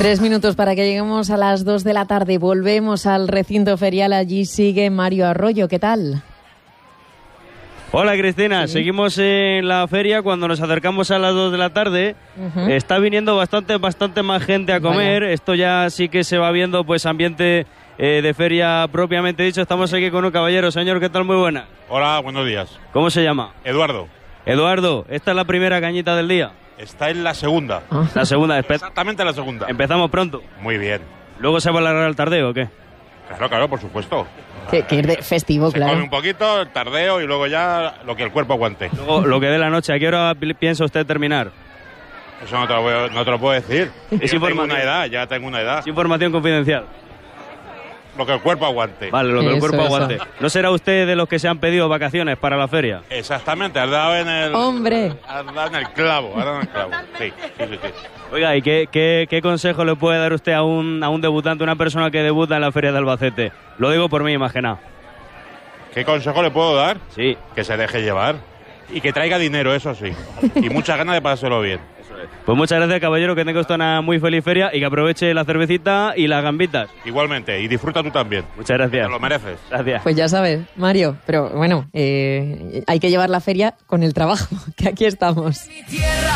3 minutos para que lleguemos a las 2 de la tarde. Volvemos al recinto ferial. Allí sigue Mario Arroyo. ¿Qué tal? Hola Cristina, Sí. Seguimos en la feria. Cuando nos acercamos a las 2 de la tarde, está viniendo bastante más gente a comer. Vaya. Esto ya sí que se va viendo, pues ambiente de feria propiamente dicho. Estamos aquí con un caballero. Señor, ¿qué tal? Muy buena. Hola, buenos días. ¿Cómo se llama? Eduardo, Eduardo, esta es la primera cañita del día. está en la segunda. La segunda, Exactamente la segunda. empezamos pronto. Muy bien. ¿Luego se va a alargar el tardeo o qué? Claro, por supuesto. Que es de festivo, Se come claro. un poquito, el tardeo y luego ya lo que el cuerpo aguante. Luego, lo que dé la noche. ¿A qué hora piensa usted terminar? Eso no te lo puedo decir. Es Yo tengo información. una edad, ya tengo una edad. Es información confidencial. Lo que el cuerpo aguante. Vale, lo que el Eso, cuerpo eso. aguante. ¿No será usted de los que se han pedido vacaciones para la feria? Exactamente, has dado en el... ¡Hombre! Has dado en el clavo, Sí. Oiga, ¿y qué consejo le puede dar usted a un debutante, una persona que debuta en la feria de Albacete? Lo digo por mí, imagina. ¿Qué consejo le puedo dar? Sí. Que se deje llevar. Y que traiga dinero, eso sí. Y muchas ganas de pasárselo bien. Pues muchas gracias, caballero, que tenga usted una muy feliz feria y que aproveche la cervecita y las gambitas. Igualmente, y disfruta tú también. Muchas gracias. Te lo mereces. Gracias. Pues ya sabes, Mario. Pero bueno, hay que llevar la feria con el trabajo, que aquí estamos.